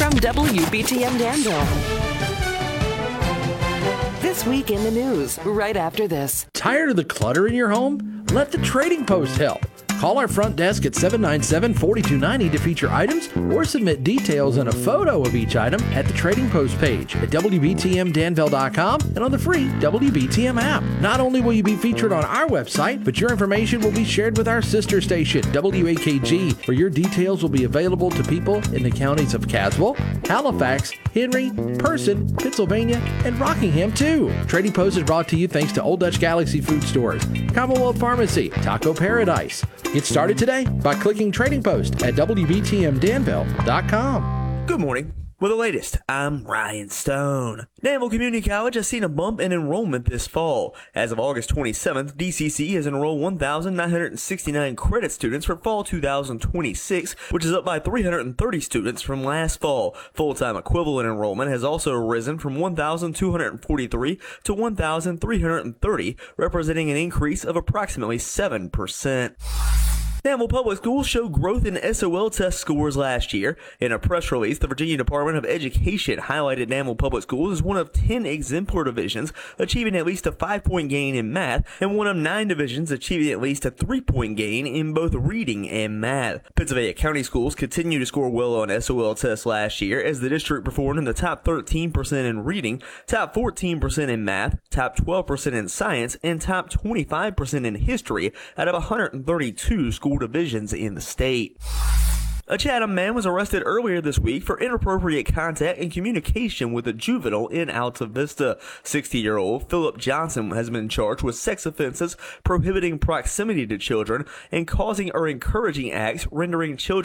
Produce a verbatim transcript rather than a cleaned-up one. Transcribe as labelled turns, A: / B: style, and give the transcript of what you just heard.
A: from W B T M Danville. This week in the news, right after this.
B: Tired of the clutter in your home? Let the Trading Post help. Call our front desk at seven nine seven, four two nine zero to feature items or submit details and a photo of each item at the Trading Post page at W B T M Danville dot com and on the free W B T M app. Not only will you be featured on our website, but your information will be shared with our sister station, W A K G, where your details will be available to people in the counties of Caswell, Halifax, Henry, Person, Pennsylvania, and Rockingham, too. Trading Post is brought to you thanks to Old Dutch Galaxy Food Stores, Commonwealth Pharmacy, Taco Paradise. Get started today by clicking Trading Post at W B T M Danville dot com.
C: Good morning. With the latest, I'm Ryan Stone. Danville Community College has seen a bump in enrollment this fall. As of August twenty-seventh, D C C has enrolled one thousand nine hundred sixty-nine credit students for fall two thousand twenty-six, which is up by three hundred thirty students from last fall. Full-time equivalent enrollment has also risen from one thousand two hundred forty-three to one thousand three hundred thirty, representing an increase of approximately seven percent. Danville Public Schools showed growth in S O L test scores last year. In a press release, the Virginia Department of Education highlighted Danville Public Schools as one of ten exemplar divisions achieving at least a five-point gain in math and one of nine divisions achieving at least a three-point gain in both reading and math. Pennsylvania County Schools continue to score well on S O L tests last year as the district performed in the top thirteen percent in reading, top fourteen percent in math, top twelve percent in science, and top twenty-five percent in history out of one hundred thirty-two school divisions in the state. A Chatham man was arrested earlier this week for inappropriate contact and communication with a juvenile in Alta Vista. sixty-year-old Philip Johnson has been charged with sex offenses, prohibiting proximity to children, and causing or encouraging acts rendering children